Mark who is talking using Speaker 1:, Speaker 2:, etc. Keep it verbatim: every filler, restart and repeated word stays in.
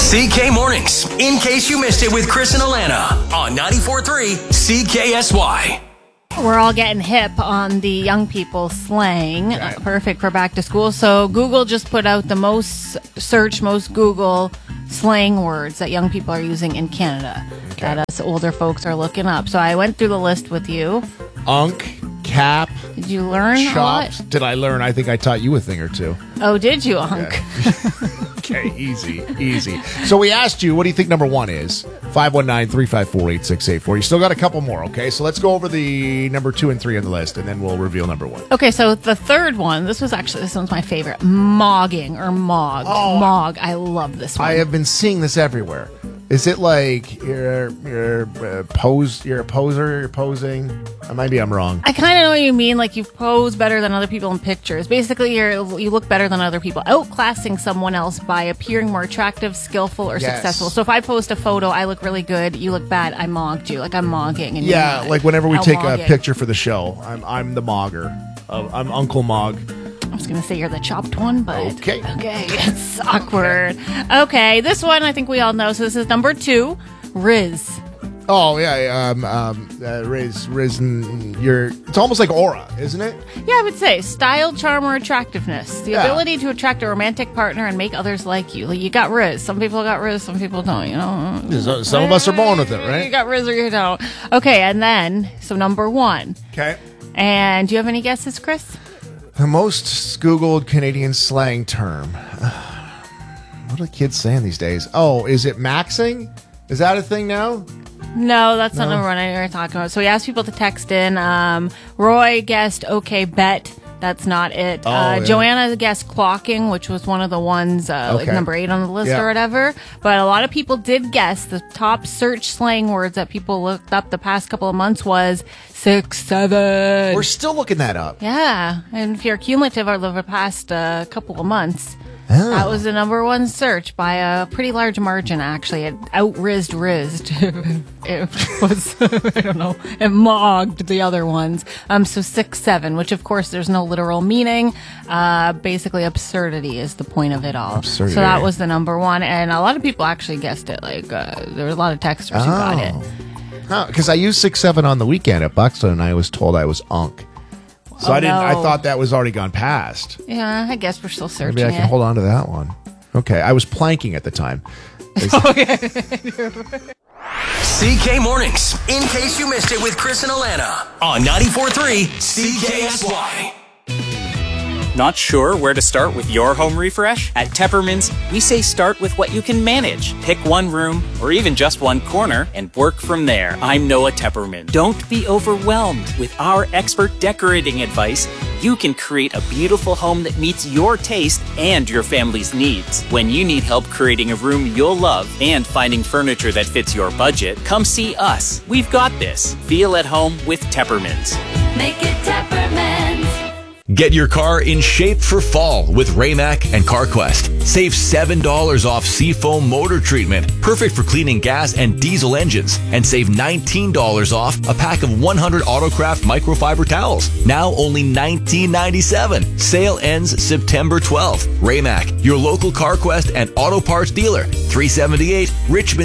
Speaker 1: C K Mornings, in case you missed it with Chris and Alana on ninety-four point three C K S Y.
Speaker 2: We're all getting hip on the young people slang,
Speaker 3: Okay.
Speaker 2: uh, perfect for back to school. So Google just put out the most search, most Google slang words that young people are using in Canada
Speaker 3: Okay.
Speaker 2: that us older folks are looking up. So I went through the list with you.
Speaker 3: Unk, cap,
Speaker 2: Did you learn a lot?
Speaker 3: chops. Did I learn? I think I taught you a thing or two.
Speaker 2: Oh, did you, Unk?
Speaker 3: Okay, easy, easy. So we asked you, what do you think number one is? five one nine, three five four, eight six eight four. You still got a couple more, okay? So let's go over the number two and three on the list, and then we'll reveal number one.
Speaker 2: Okay, so the third one, this was actually, this one's my favorite. Mogging or mog.
Speaker 3: Oh.
Speaker 2: Mog. I love this one.
Speaker 3: I have been seeing this everywhere. Is it like you're you're uh, pose you're a poser, you're posing? Uh, maybe I'm wrong.
Speaker 2: I kind of know what you mean. Like you pose better than other people in pictures. Basically, you're you look better than other people, outclassing someone else by appearing more attractive, skillful, or
Speaker 3: Yes.
Speaker 2: successful. So if I post a photo, I look really good. You look bad. I mogged you. Like I'm mogging. And
Speaker 3: Yeah,
Speaker 2: you're
Speaker 3: like whenever we take a
Speaker 2: out-mogging.
Speaker 3: picture for the show, I'm I'm the mogger. Uh, I'm Uncle Mog.
Speaker 2: I was gonna say you're the chopped one, but
Speaker 3: Okay.
Speaker 2: okay, it's awkward. Okay, this one I think we all know. So this is number two, Riz.
Speaker 3: Oh yeah, um, um, uh, Riz, Risen. You're. It's almost like aura, isn't it?
Speaker 2: Yeah, I would say style, charm, or attractiveness. The
Speaker 3: Yeah.
Speaker 2: ability to attract a romantic partner and make others like you. Like you got Riz. Some people got Riz, some people don't, you know.
Speaker 3: So- Some of us are born with it,
Speaker 2: You
Speaker 3: right?
Speaker 2: got Riz or you don't. Okay, and then, so number one.
Speaker 3: Okay.
Speaker 2: And do you have any guesses, Chris?
Speaker 3: The most Googled Canadian slang term. What are kids saying these days? Oh, is it maxing? Is that a thing now?
Speaker 2: No, that's not
Speaker 3: No?
Speaker 2: number one I were talking about. So we asked people to text in. Um, Roy guessed, okay, bet. That's not it.
Speaker 3: Oh,
Speaker 2: uh,
Speaker 3: yeah.
Speaker 2: Joanna guessed clocking, which was one of the ones, uh, like
Speaker 3: Okay.
Speaker 2: number eight on the list
Speaker 3: Yeah.
Speaker 2: or whatever. But a lot of people did guess the top search slang words that people looked up the past couple of months was six, seven.
Speaker 3: We're still looking that up.
Speaker 2: Yeah, and if you're cumulative over the past uh, couple of months,
Speaker 3: Oh.
Speaker 2: that was the number one search by a pretty large margin, actually. It out-rizzed rizzed. It was, I don't know, it mogged the other ones. Um, so six, seven, which of course there's no literal meaning. Uh, basically absurdity is the point of it all.
Speaker 3: Absurdity.
Speaker 2: So that was the number one, and a lot of people actually guessed it. Like, uh, there were a lot of texters who got it.
Speaker 3: Because I used six seven on the weekend at Buxton, and I was told I was unk. So
Speaker 2: Oh,
Speaker 3: I didn't. I
Speaker 2: no.
Speaker 3: thought that was already gone past.
Speaker 2: Yeah, I guess we're still searching
Speaker 3: Maybe I can
Speaker 2: it.
Speaker 3: hold on to that one. Okay, I was planking at the time. Is-
Speaker 1: C K Mornings, in case you missed it with Chris and Alana on ninety-four point three C K S Y.
Speaker 4: Not sure where to start with your home refresh? At Teppermans, we say start with what you can manage. Pick one room, or even just one corner, and work from there. I'm Noah Tepperman. Don't be overwhelmed. With our expert decorating advice, you can create a beautiful home that meets your taste and your family's needs. When you need help creating a room you'll love and finding furniture that fits your budget, come see us. We've got this. Feel at home with Teppermans.
Speaker 5: Make it Teppermans.
Speaker 6: Get your car in shape for fall with Raymac and CarQuest. Save seven dollars off Seafoam motor treatment, perfect for cleaning gas and diesel engines. And save nineteen dollars off a pack of one hundred Autocraft microfiber towels. Now only nineteen ninety-seven. Sale ends September twelfth. Raymac, your local CarQuest and auto parts dealer. three seventy-eight Richmond